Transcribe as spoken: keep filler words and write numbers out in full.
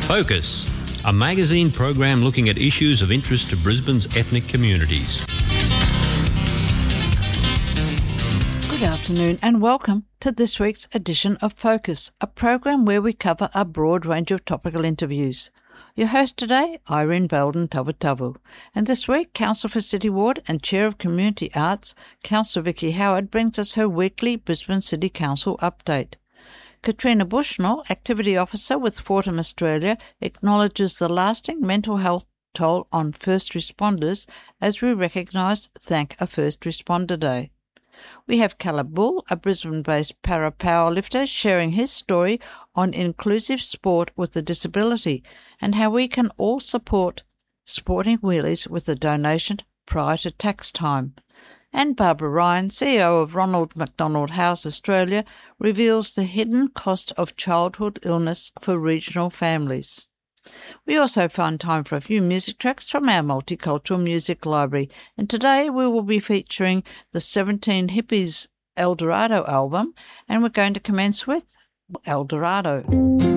Focus, a magazine program looking at issues of interest to Brisbane's ethnic communities. Good afternoon and welcome to this week's edition of Focus, a program where we cover a broad range of topical interviews. Your host today, Irene Belden Tavutavu. And this week, Councillor for City Ward and Chair of Community Arts, Councillor Vicky Howard, brings us her weekly Brisbane City Council update. Katrina Bushnell, Activity Officer with Fortum Australia, acknowledges the lasting mental health toll on first responders as we recognise Thank a First Responder Day. We have Caleb Bull, a Brisbane-based para-powerlifter, sharing his story on inclusive sport with a disability and how we can all support sporting wheelies with a donation prior to tax time. And Barbara Ryan, C E O of Ronald McDonald House Australia, reveals the hidden cost of childhood illness for regional families. We also find time for a few music tracks from our multicultural music library, and today we will be featuring the seventeen Hippies El Dorado album, and we're going to commence with El Dorado.